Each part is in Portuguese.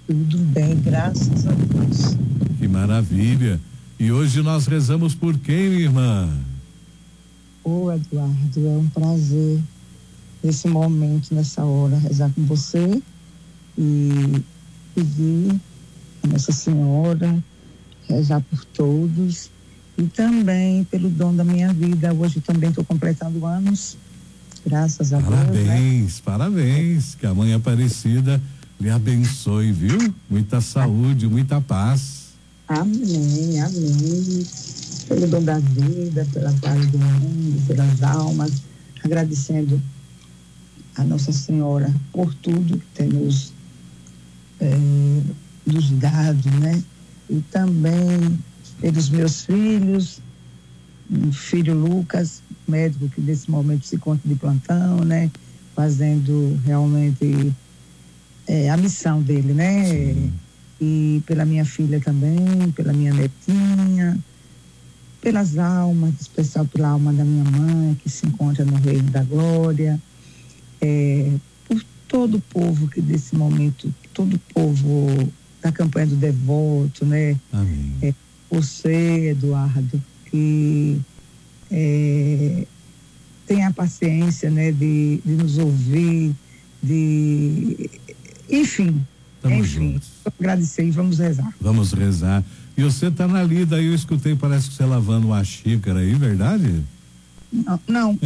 Tudo bem, graças a Deus. Que maravilha. E hoje nós rezamos por quem, minha irmã? Ô, Eduardo, é um prazer nesse momento, nessa hora, rezar com você e pedir a Nossa Senhora, rezar por todos e também pelo dom da minha vida. Hoje também estou completando anos, graças a Deus. Parabéns, parabéns. Que a Mãe Aparecida lhe abençoe, viu? Muita saúde, muita paz. Amém, amém. Pelo dom da vida, pela paz do mundo, pelas almas, agradecendo a Nossa Senhora por tudo que tem nos dado, né? E também pelos meus filhos, um filho Lucas, médico que nesse momento se encontra de plantão, né? Fazendo realmente a missão dele, né? Sim. E pela minha filha também, pela minha netinha, pelas almas, em especial pela alma da minha mãe, que se encontra no Reino da Glória, por todo o povo que desse momento, todo o povo da campanha do Devoto, né? Amém. Você, Eduardo, que tem a paciência, né, de nos ouvir, enfim, juntos. Agradecer e vamos rezar. Vamos rezar. E você tá na lida aí, eu escutei, parece que você lavando uma xícara aí, verdade? Não.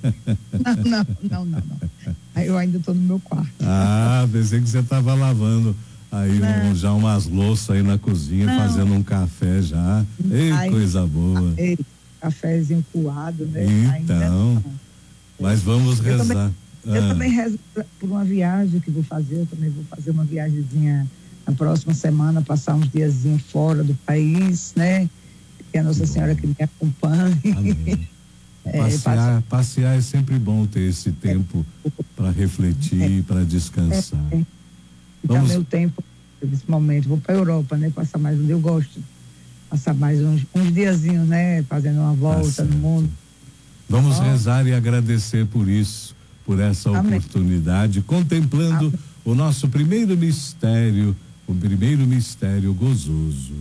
Não. Eu ainda estou no meu quarto. Ah, pensei que você tava lavando aí já umas louças aí na cozinha, fazendo um café já. Ei, coisa boa. Cafézinho coado, né? Então, mas vamos rezar. Eu também rezo por uma viagem que vou fazer. Eu também vou fazer uma viagemzinha na próxima semana, passar uns diazinhos fora do país, né? Que a Nossa Senhora que me acompanhe. Amém. Passear é sempre bom ter esse tempo para refletir, para descansar. Então, meu tempo, nesse momento, vou para a Europa, né? Passar mais onde eu gosto. Passar mais uns diazinhos, né? Fazendo uma volta no mundo. Vamos rezar e agradecer por isso, por essa oportunidade, contemplando o nosso primeiro mistério, o primeiro mistério gozoso.